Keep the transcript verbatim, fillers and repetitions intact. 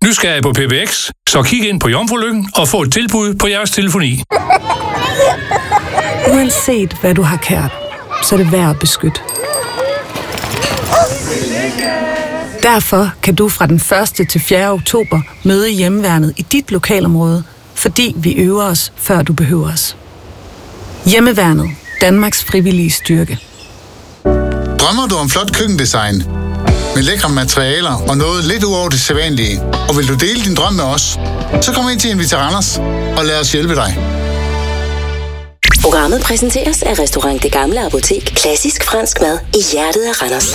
nysgerrig på P B X? Så kig ind på Jomfrulykken og få et tilbud på jeres telefoni. Uanset hvad du har kært, så er det værd at beskytte. Derfor kan du fra den første til fjerde oktober møde Hjemmeværnet i dit lokalområde, fordi vi øver os, før du behøver os. Hjemmeværnet. Danmarks frivillige styrke. Drømmer du om flot køkkendesign? Med lækre materialer og noget lidt ud over det sædvanlige? Og vil du dele din drøm med os? Så kom ind til Invita Randers og lad os hjælpe dig. Programmet præsenteres af Restaurant Det Gamle Apotek. Klassisk fransk mad i hjertet af Randers.